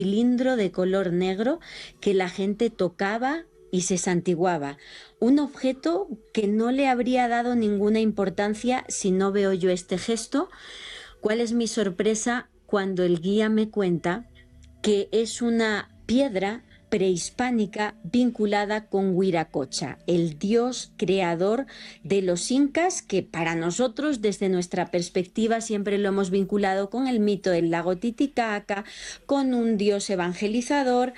cilindro de color negro que la gente tocaba y se santiguaba. Un objeto que no le habría dado ninguna importancia si no veo yo este gesto. ¿Cuál es mi sorpresa cuando el guía me cuenta que es una piedra prehispánica vinculada con Huiracocha, el dios creador de los incas, que para nosotros, desde nuestra perspectiva, siempre lo hemos vinculado con el mito del lago Titicaca, con un dios evangelizador?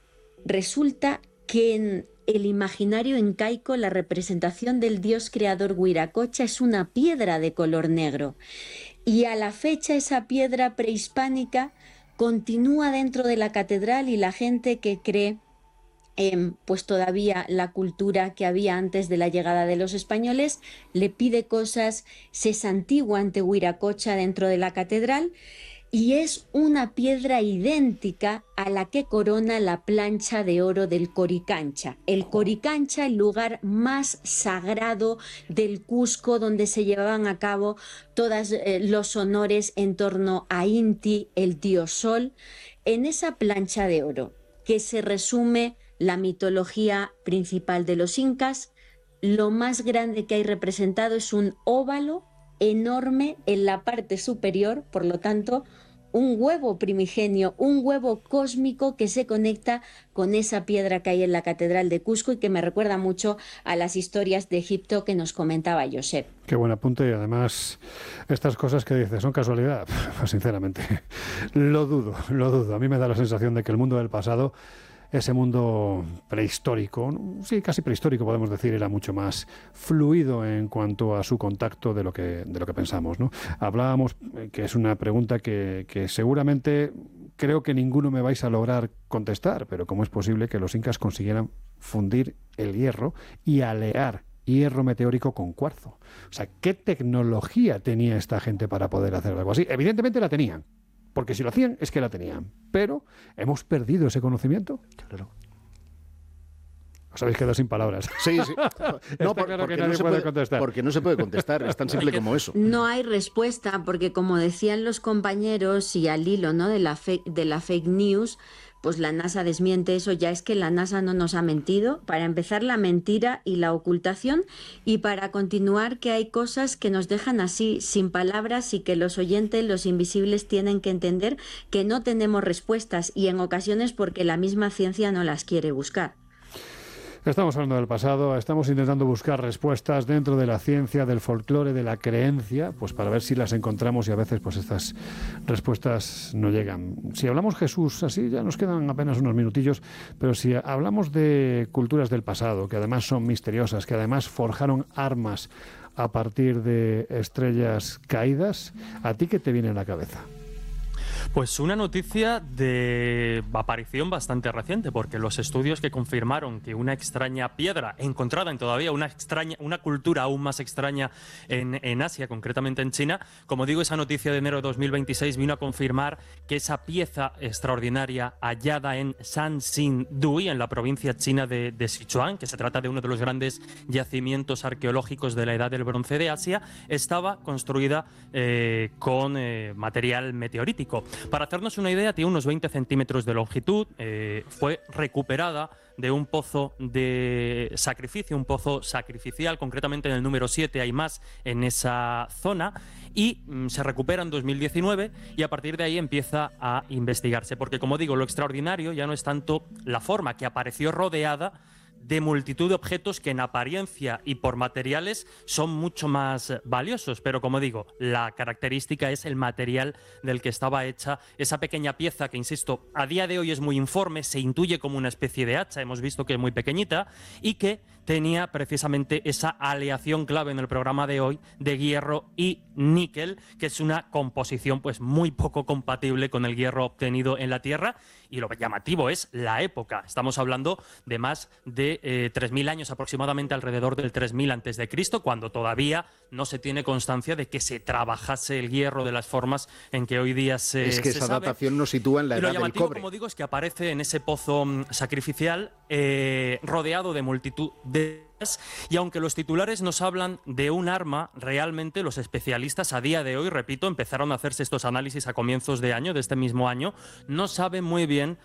Resulta que en el imaginario incaico la representación del dios creador Huiracocha es una piedra de color negro. Y a la fecha esa piedra prehispánica continúa dentro de la catedral, y la gente que cree pues todavía la cultura que había antes de la llegada de los españoles le pide cosas, se santigua ante Huiracocha dentro de la catedral, y es una piedra idéntica a la que corona la plancha de oro del Coricancha. El Coricancha, el lugar más sagrado del Cusco, donde se llevaban a cabo todos los honores en torno a Inti, el dios Sol. En esa plancha de oro, que se resume la mitología principal de los incas, lo más grande que hay representado es un óvalo enorme en la parte superior, por lo tanto, un huevo primigenio, un huevo cósmico que se conecta con esa piedra que hay en la Catedral de Cusco y que me recuerda mucho a las historias de Egipto que nos comentaba Josep. Qué buen apunte, y además estas cosas que dices, ¿son casualidad? Pues sinceramente, lo dudo. A mí me da la sensación de que el mundo del pasado, ese mundo prehistórico, sí, casi prehistórico podemos decir, era mucho más fluido en cuanto a su contacto de lo que pensamos, ¿no? Hablábamos, que es una pregunta que seguramente creo que ninguno me vais a lograr contestar, pero ¿cómo es posible que los incas consiguieran fundir el hierro y alear hierro meteórico con cuarzo? O sea, ¿qué tecnología tenía esta gente para poder hacer algo así? Evidentemente la tenían, porque si lo hacían es que la tenían, pero ¿hemos perdido ese conocimiento? Claro. Os habéis quedado sin palabras. Sí. No, claro que porque nadie puede contestar. Porque no se puede contestar, es tan simple como eso. No hay respuesta, porque como decían los compañeros, y al hilo, ¿no?, de la fake news, pues la NASA desmiente eso. Ya es que la NASA no nos ha mentido. Para empezar, la mentira y la ocultación, y para continuar, que hay cosas que nos dejan así, sin palabras, y que los oyentes, los invisibles, tienen que entender que no tenemos respuestas, y en ocasiones porque la misma ciencia no las quiere buscar. Estamos hablando del pasado, estamos intentando buscar respuestas dentro de la ciencia, del folclore, de la creencia, pues para ver si las encontramos, y a veces pues estas respuestas no llegan. Si hablamos Jesús, así ya nos quedan apenas unos minutillos, pero si hablamos de culturas del pasado, que además son misteriosas, que además forjaron armas a partir de estrellas caídas, ¿a ti qué te viene a la cabeza? Pues una noticia de aparición bastante reciente, porque los estudios que confirmaron que una extraña piedra encontrada en todavía una cultura aún más extraña en Asia, concretamente en China, como digo, esa noticia de enero de 2026 vino a confirmar que esa pieza extraordinaria hallada en Sanxingdui, en la provincia china de Sichuan, que se trata de uno de los grandes yacimientos arqueológicos de la Edad del Bronce de Asia, estaba construida con material meteorítico. Para hacernos una idea, tiene unos 20 centímetros de longitud, fue recuperada de un pozo de sacrificio, un pozo sacrificial, concretamente en el número 7, hay más en esa zona, y se recupera en 2019, y a partir de ahí empieza a investigarse, porque como digo, lo extraordinario ya no es tanto la forma, que apareció rodeada de multitud de objetos que en apariencia y por materiales son mucho más valiosos, pero como digo, la característica es el material del que estaba hecha esa pequeña pieza que, insisto, a día de hoy es muy informe, se intuye como una especie de hacha, hemos visto que es muy pequeñita, y que tenía precisamente esa aleación clave en el programa de hoy de hierro y níquel, que es una composición pues muy poco compatible con el hierro obtenido en la Tierra, y lo llamativo es la época. Estamos hablando de más de hace 3.000 años aproximadamente, alrededor del 3000 a.C., cuando todavía no se tiene constancia de que se trabajase el hierro de las formas en que hoy día se Es que esa sabe. datación nos sitúa en la Y lo edad del llamativo, cobre. como digo, es que aparece en ese pozo sacrificial rodeado de multitud de... Y aunque los titulares nos hablan de un arma, realmente los especialistas a día de hoy, repito, empezaron a hacerse estos análisis a comienzos de año, de este mismo año, no saben muy bien